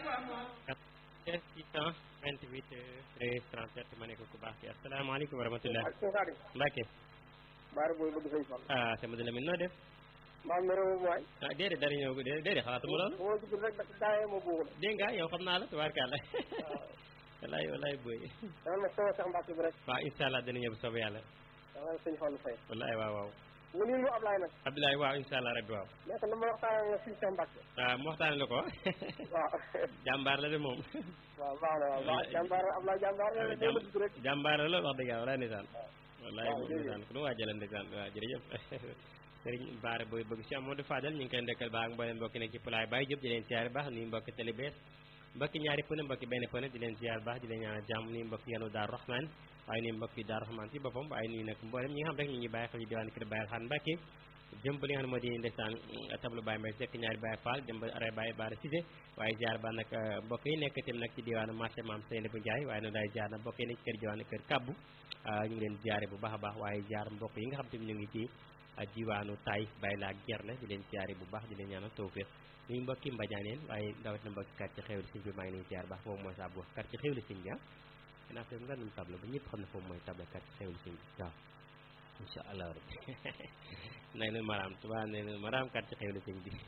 13 ma ne ko ku baax ki asalaamaaleykum wa rahmatulah. Sëñ Mbacke. Baara booy bëgg sëñ Fall. ah sama dina min noo def. maa ngi réew mi waay. ah déedéet dara ñëw déedéet xalaatuma loolu. moo dugg rek daayee ma boobu la. dégg nga yow xam naa la tubaarkàlla. waaw. walaay booy. dama ne sama Cheikh Mbacke bi rek. waaw incha allah dina ñëw bu soobee yàlla. dama ne sëñ Fall Faye. walaay waaw. mu nii mu Ablaye nag. Abdoulaye waaw incha allah rabbi waaw. mais na ma waxtaanee nga fii Cheikh Mbacke. mu waxtaane la ko. waaw. jàmbaar la de moom. waaw baax na waaw jàmbaar Ablaye jàmbaar la de ma dugg rek. jàmbaar la wax dëgg yàlla walaay ndeysaan. walaay waaw ndeysaan ku nu waajal ndeysaan waaw jërëjëf. Sëriñ Baara booy bëgg si Amadou Fadel ñu ngi koy ndekkal baax mbooleem mbokki nekk ci Pulaay Baye Diop di leen siyaar baax nuyu mbokki télé bees mbokki ñaari pëne mbokki benn pëne di leen siyaar baax di leen ñaanal jàmm nuyu mbokki yanu Daaru Rahman waaye nuyu mbokki Daaru Rahman si boppam waaye nuyu nag mbooleem ñi nga xam rek ñu ngi bàyyi xel ci diwaan kër Baye Xaan Mbàkke jëm ba li nga xam ne moo di ndeysaan tablu Baye Mbay Sekk ñaari Baye Fall jëm ba are Baye Baara Cissé waaye ziar ba nag mbokk yi nekk tim nag ci diwaanu marché Maam Seynabou Ndiaye waaye noonu daay ziar nag mbokk yi nekk ci kër diwaanu kër Kabbu ñu ngi leen ziare bu baax a baax waaye ziar mbokk yi nga xam tamit ñu ngi ci diwaanu Taay Baye laa Gerne di leen ziare bu baax di leen ñaanal tawfiq ñuy mbokki Mbadianeen waaye ndawet na mbokki quartier Xewli Sëñ bi maa ngi leen ziar baax foofu mooy saabu quartier Xewli Sëñ bi naa fi nga num table ba ñëpp xam ne foofu mooy table quartier Xewli Sëñ bi waaw incha allah rabbi nay nu maraam tuba nay nu maraam quartier Xewli Sëñ bi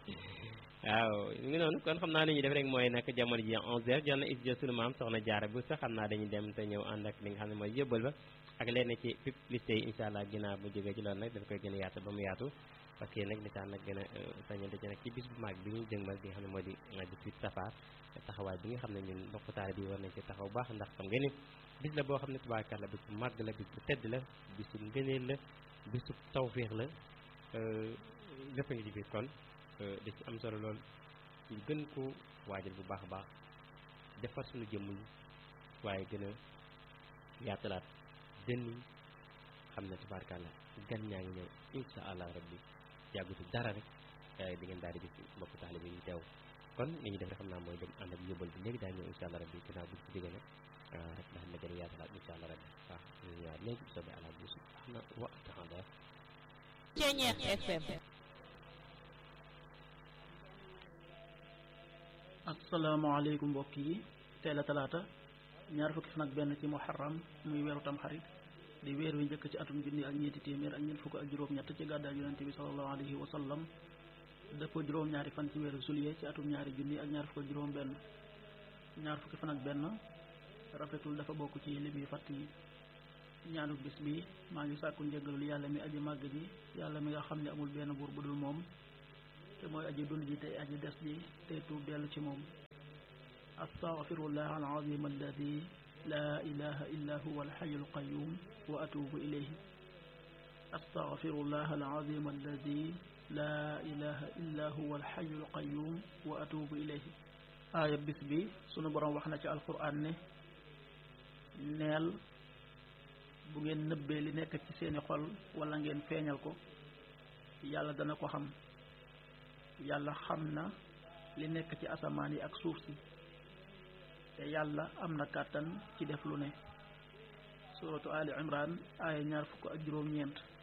waaw ñu ngi noonu kon xam naa li ñuy def rek mooy nag jamono ji 11h jot na is jo sunu maam soxna Jaara bu sax xam naa dañuy dem te ñëw ànd ak li nga xam ne mooy yóbbal ba ak lenn ci publicité yi incha allah ginnaaw bu jógee ci loolu nag daf koy gën a yaatu ba mu yaatu parce que nag lisaan nag gën a sañante ci nag ci bis bu mag bi ñu jëngmal bi nga xam ne moo di 18 safar taxawaay bi nga xam ne ñun mbokk taal bi war nañ ci taxaw baax ndax xam nga ni bis la boo xam ne tubaarkàlla bis bu màgg la bis bu tedd la bisu ngëneel la bisu tawféex la lépp a ngi ci biir kon da ci am solo lool ñu gën ko waajal bu baax a baax defar suñu jëmm yi waaye gën a yaatalaat dënn yi xam ne tubaarkàlla gan ñaa ngi ñëw insha allah rabbi yàggutu dara rek di ngeen daal di gis mbokk taalibe yi teew kon li ñu def rek xam naa mooy dem ànd ak yóbbal bi léegi daa ñëw insha allah rabbi ginnaaw buñ ko jógee nag rek ndax na gën a yaatalaat insha allah rabbi waaw ñu ñëwaat léegi bu soobee àlla bi subhanahu wa taala Ceñeex FM. asalaamaaleykum mbokk yi teel a talaata ñaar fukki fan ak benn ci muharram muy weeru tamxarit di weer wi njëkk ci atum junni ak ñeenti téeméer ak ñeent fukk ak juróom-ñett ci gàddaay yonente bi sallallahu alayhi wa sallam dëppoo juróom-ñaari fan ci weeru juillet ci atum ñaari junni ak ñaar fukk ak juróom-benn ñaar fukki fan ak benn rafetul dafa bokk ci lim yu fàtt yi ñaanu bis bi maa ngi sàkku njëggalul yàlla mi aji màgg ji yàlla mi nga xam ne amul benn buur bu dul moom te mooy aji dund ji tey aji des ji tey tuub dellu ci moom astaghfirullah alazim alladi la ilaha illa huwa alhayyul qayyum wa atubu ilayhi astaghfirullah alazim alladi la ilaha illa huwa alhayyul qayyum wa atubu ilayhi aaya bis bi sunu borom wax na ci alquran ne neel bu ngeen nëbbee li nekk ci seeni xol wala ngeen feeñal ko yàlla dana ko xam yàlla xam na li nekk ci asamaan yi ak suuf si te yàlla am na kàttan ci def lu ne suratu ali imran aaya 24